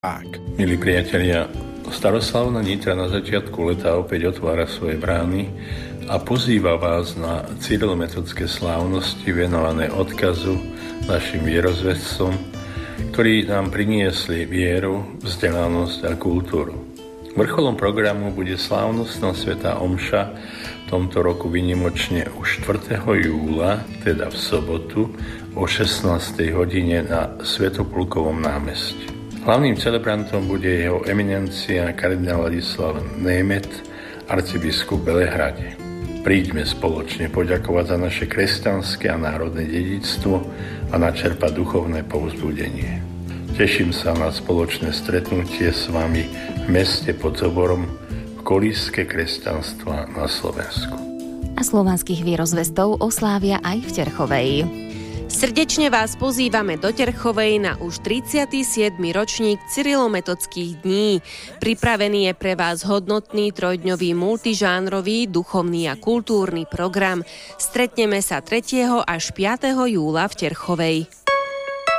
Milí priatelia, Staroslavná Nitra na začiatku leta opäť otvára svoje brány a pozýva vás na cyrilometodské slávnosti venované odkazu našim vierozvedcom, ktorí nám priniesli vieru, vzdelanosť a kultúru. Vrcholom programu bude slávnostná svätá omša v tomto roku výnimočne už 4. júla, teda v sobotu, o 16. hodine na Svätoplukovom námestí. Hlavným celebrantom bude jeho eminencia kardinál Ladislav Német, arcibiskup v Belehrade. Príďme spoločne poďakovať za naše kresťanské a národné dedičstvo a načerpať duchovné povzbudenie. Teším sa na spoločné stretnutie s vami v meste pod Zoborom v kolíske kresťanstva na Slovensku. A slovanských vierozvestov oslávia aj v Terchovej. Srdečne vás pozývame do Terchovej na už 37. ročník cyrilometodských dní. Pripravený je pre vás hodnotný trojdňový multižánrový, duchovný a kultúrny program. Stretneme sa 3. až 5. júla v Terchovej.